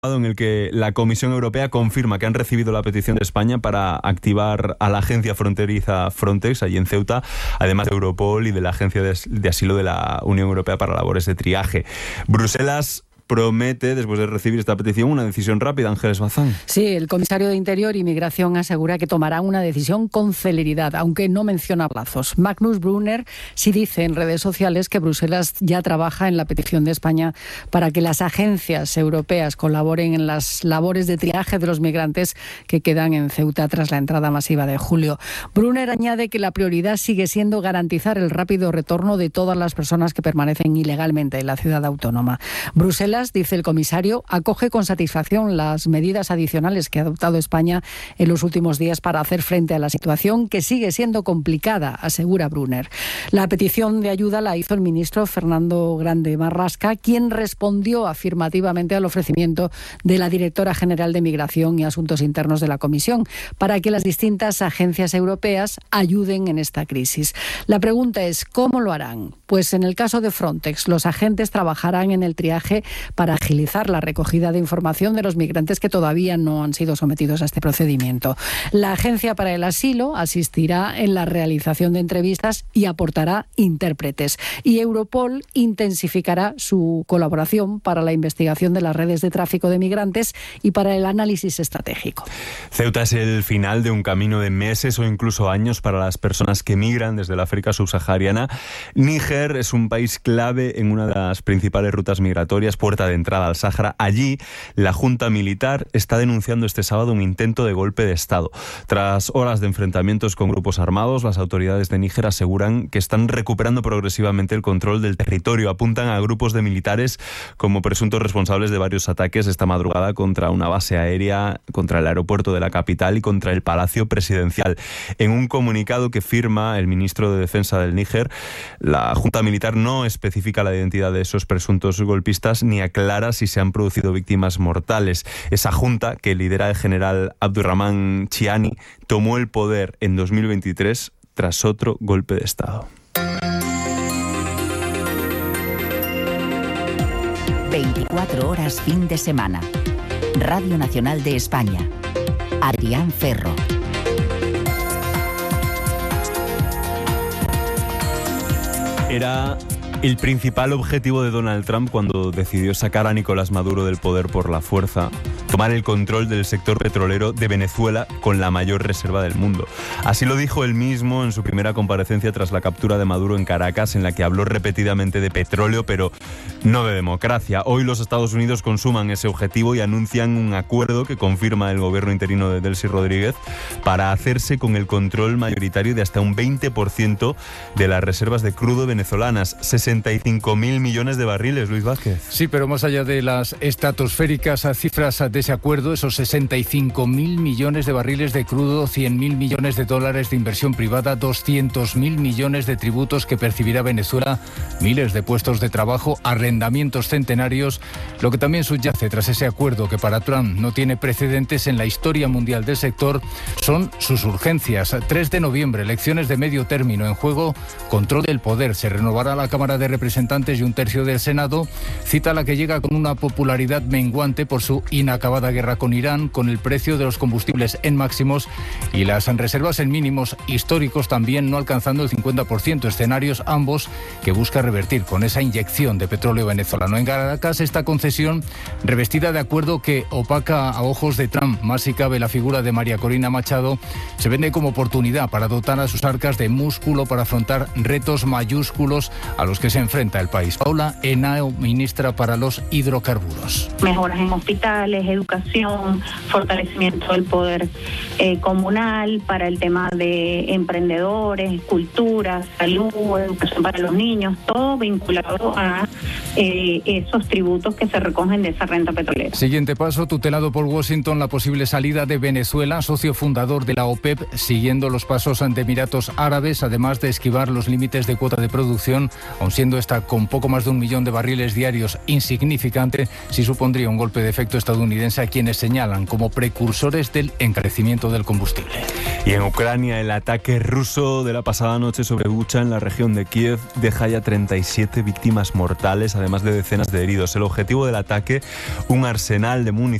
en el que la Comisión Europea confirma que han recibido la petición de España para activar a la agencia fronteriza Frontex, allí en Ceuta, además de Europol y de la Agencia de Asilo de la Unión Europea para labores de triaje. Bruselas promete, después de recibir esta petición, una decisión rápida. Ángeles Bazán. Sí, el comisario de Interior y Migración asegura que tomará una decisión con celeridad, aunque no menciona plazos. Magnus Brunner sí dice en redes sociales que Bruselas ya trabaja en la petición de España para que las agencias europeas colaboren en las labores de triaje de los migrantes que quedan en Ceuta tras la entrada masiva de julio. Brunner añade que la prioridad sigue siendo garantizar el rápido retorno de todas las personas que permanecen ilegalmente en la ciudad autónoma. Bruselas, dice el comisario, acoge con satisfacción las medidas adicionales que ha adoptado España en los últimos días para hacer frente a la situación, que sigue siendo complicada, asegura Brunner. La petición de ayuda la hizo el ministro Fernando Grande Marrasca, quien respondió afirmativamente al ofrecimiento de la directora general de Migración y Asuntos Internos de la Comisión para que las distintas agencias europeas ayuden en esta crisis. La pregunta es, ¿cómo lo harán? Pues en el caso de Frontex, los agentes trabajarán en el triaje para agilizar la recogida de información de los migrantes que todavía no han sido sometidos a este procedimiento. La Agencia para el Asilo asistirá en la realización de entrevistas y aportará intérpretes. Y Europol intensificará su colaboración para la investigación de las redes de tráfico de migrantes y para el análisis estratégico. Ceuta es el final de un camino de meses o incluso años para las personas que migran desde la África subsahariana. Níger es un país clave en una de las principales rutas migratorias, puerta de entrada al Sáhara. Allí, la Junta Militar está denunciando este sábado un intento de golpe de Estado. Tras horas de enfrentamientos con grupos armados, las autoridades de Níger aseguran que están recuperando progresivamente el control del territorio. Apuntan a grupos de militares como presuntos responsables de varios ataques esta madrugada contra una base aérea, contra el aeropuerto de la capital y contra el Palacio Presidencial. En un comunicado que firma el ministro de Defensa del Níger, la Junta Militar no especifica la identidad de esos presuntos golpistas ni aclara si se han producido víctimas mortales. Esa junta, que lidera el general Abdurrahman Chiani, tomó el poder en 2023 tras otro golpe de Estado. 24 horas fin de semana. Radio Nacional de España. Adrián Ferro. Era el principal objetivo de Donald Trump cuando decidió sacar a Nicolás Maduro del poder por la fuerza, tomar el control del sector petrolero de Venezuela con la mayor reserva del mundo. Así lo dijo él mismo en su primera comparecencia tras la captura de Maduro en Caracas, en la que habló repetidamente de petróleo, pero no de democracia. Hoy los Estados Unidos consuman ese objetivo y anuncian un acuerdo que confirma el gobierno interino de Delcy Rodríguez para hacerse con el control mayoritario de hasta un 20% de las reservas de crudo venezolanas. 65.000 millones de barriles, Luis Vázquez. Sí, pero más allá de las estratosféricas cifras de ese acuerdo, esos 65.000 millones de barriles de crudo, 100.000 millones de dólares de inversión privada, 200.000 millones de tributos que percibirá Venezuela, miles de puestos de trabajo, arrendamientos centenarios. Lo que también subyace tras ese acuerdo, que para Trump no tiene precedentes en la historia mundial del sector, son sus urgencias. 3 de noviembre, elecciones de medio término, en juego control del poder. Se renovará la Cámara de Representantes y un tercio del Senado, cita a la que llega con una popularidad menguante por su inacabada guerra con Irán, con el precio de los combustibles en máximos y las reservas en mínimos históricos también no alcanzando el 50%, escenarios ambos que busca revertir con esa inyección de petróleo venezolano. En Caracas, esta concesión revestida de acuerdo que opaca a ojos de Trump, más si cabe la figura de María Corina Machado, se vende como oportunidad para dotar a sus arcas de músculo para afrontar retos mayúsculos a los que se enfrenta el país. Paula Henao, ministra para los hidrocarburos. Mejoras en hospitales, educación, fortalecimiento del poder comunal para el tema de emprendedores, cultura, salud, educación para los niños, todo vinculado a esos tributos que se recogen de esa renta petrolera. Siguiente paso, tutelado por Washington, la posible salida de Venezuela, socio fundador de la OPEP, siguiendo los pasos de Emiratos Árabes, además de esquivar los límites de cuota de producción, aun siendo esta con poco más de 1 millón de barriles diarios insignificante, sí supondría un golpe de efecto estadounidense a quienes señalan como precursores del encarecimiento del combustible. Y en Ucrania, el ataque ruso de la pasada noche sobre Bucha, en la región de Kiev, deja ya 37 víctimas mortales, además de decenas de heridos. El objetivo del ataque, un arsenal de munición